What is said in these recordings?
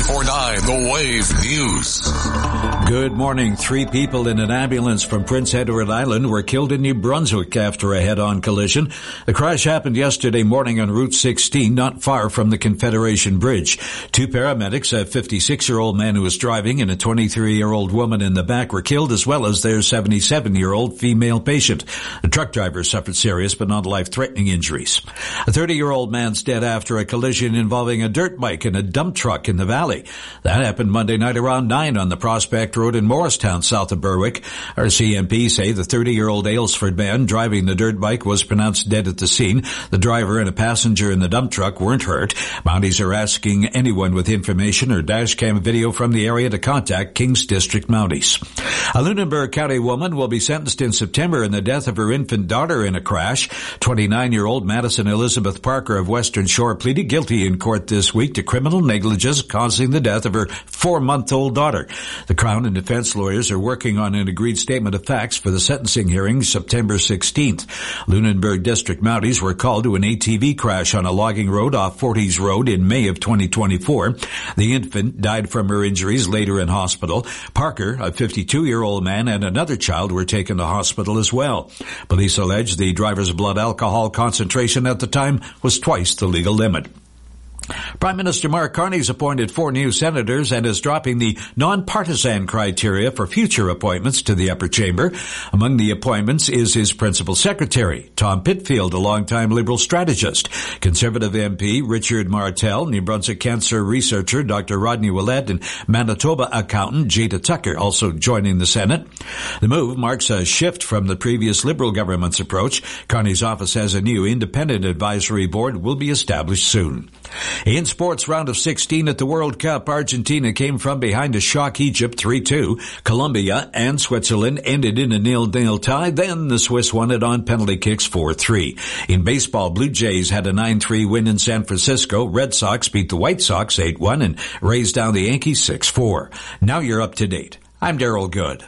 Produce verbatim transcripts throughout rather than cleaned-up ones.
ninety-four point nine The Wave News. Good morning. Three people in an ambulance from Prince Edward Island were killed in New Brunswick after a head-on collision. The crash happened yesterday morning on Route sixteen, not far from the Confederation Bridge. Two paramedics, a fifty-six-year-old man who was driving and a twenty-three-year-old woman in the back, were killed, as well as their seventy-seven-year-old female patient. The truck driver suffered serious but not life-threatening injuries. A thirty-year-old man's dead after a collision involving a dirt bike and a dump truck in the valley. That happened Monday night around nine on the Prospect Road in Morristown, south of Berwick. R C M P say the thirty-year-old Aylesford man driving the dirt bike was pronounced dead at the scene. The driver and a passenger in the dump truck weren't hurt. Mounties are asking anyone with information or dashcam video from the area to contact Kings District Mounties. A Lunenburg County woman will be sentenced in September in the death of her infant daughter in a crash. twenty-nine-year-old Madison Elizabeth Parker of Western Shore pleaded guilty in court this week to criminal negligence causing the death of her four-month-old daughter. The Crown and defense lawyers are working on an agreed statement of facts for the sentencing hearing September sixteenth. Lunenburg District Mounties were called to an A T V crash on a logging road off Forties Road in May of twenty twenty-four. The infant died from her injuries later in hospital. Parker, a fifty-two-year-old man, and another child were taken to hospital as well. Police allege the driver's blood alcohol concentration at the time was twice the legal limit. Prime Minister Mark Carney's appointed four new senators and is dropping the non-partisan criteria for future appointments to the upper chamber. Among the appointments is his principal secretary, Tom Pitfield, a longtime Liberal strategist, Conservative M P Richard Martel, New Brunswick cancer researcher Doctor Rodney Willett, and Manitoba accountant Jada Tucker also joining the Senate. The move marks a shift from the previous Liberal government's approach. Carney's office has a new independent advisory board will be established soon. In sports, round of sixteen at the World Cup, Argentina came from behind to shock Egypt three two. Colombia and Switzerland ended in a nil-nil tie. Then the Swiss won it on penalty kicks four three. In baseball, Blue Jays had a nine three win in San Francisco. Red Sox beat the White Sox eight one and raised down the Yankees six four. Now you're up to date. I'm Daryl Good.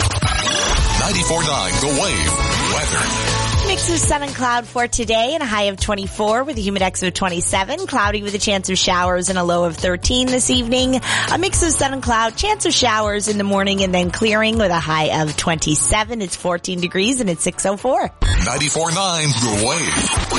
ninety-four point nine The Wave Weather. Mix of sun and cloud for today and a high of twenty-four with a humidex of twenty-seven. Cloudy with a chance of showers and a low of thirteen this evening. A mix of sun and cloud, chance of showers in the morning and then clearing with a high of twenty-seven. It's fourteen degrees and it's six oh four. ninety-four point nine The Wave.